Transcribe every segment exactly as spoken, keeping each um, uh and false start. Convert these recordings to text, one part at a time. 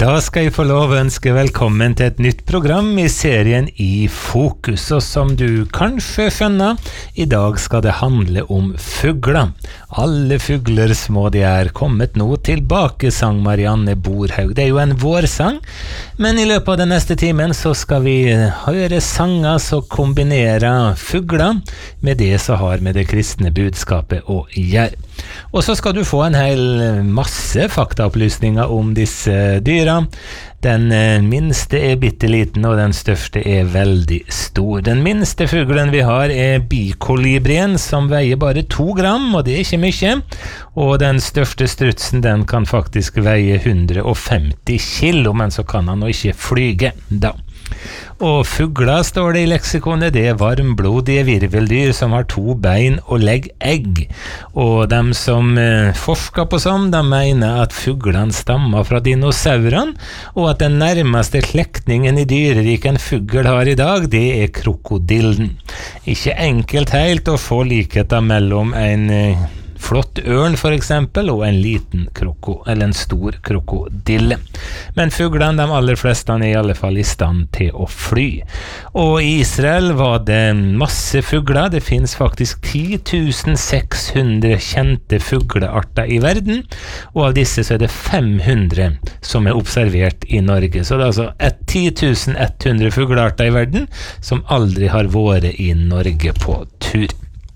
Da skal jeg få lov å ønske velkommen til et nytt program i serien I Fokus, og som du kanskje skjønner, i dag skal det handle om fugler. Alle fugler små de er kommet nå tilbake, sang Marianne Borhaug. Det er jo en vårsang, men i løpet av den neste timen så skal vi høre sanger som kombinerer fugler med det som har med det kristne budskapet å gjøre. Og så skal du få en hel masse faktaopplysninger om disse dyra. Den minste er bitteliten, og den største er veldig stor. Den minste fuglen vi har er bikolibrien, som veier bare to gram, og det er ikke mye. Og den største strutsen, den kan faktisk veie hundre og femti kilo, men så kan han jo ikke flyge da. Og fugler, står det i leksikonet, det er varmblodige virveldyr som har to bein og legger egg. Og de som eh, forsker på sånn, de mener at fuglene stammer fra dinosaurene, og at den nærmeste slektningen i dyreriket en fugl har i dag, det er krokodillen. Ikke enkelt helt å få likheter mellom en eh, flott ørn for eksempel, og en liten kroko, eller en stor krokodille. Men fuglene, de aller fleste, er i alle fall i stand til å fly. Og i Israel var det masse fugler. Det finnes faktisk ti tusen seks hundre kjente fuglearter i verden, og av disse så er det fem hundre som er observert i Norge. Så det er altså ti tusen ett hundre fuglearter i verden som aldri har vært i Norge på tur.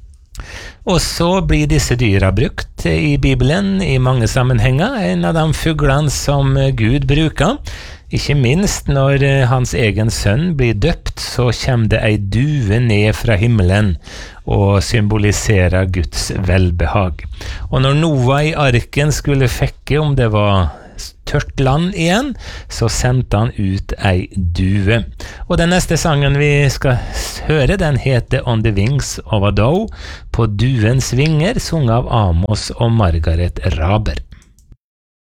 Og så blir disse dyra brukt i Bibelen i mange sammenhenger. En av de fuglene som Gud bruker, ikke minst når hans egen sønn blir døpt, så kommer det ei due ned fra himmelen og symboliserer Guds velbehag. Og når Noah i arken skulle fekke om det var tørt land igjen, så sendte han ut ei due. Og den neste sangen vi skal høre, den heter On the Wings of a Doe, på duens vinger, sunget av Amos og Margaret Raber.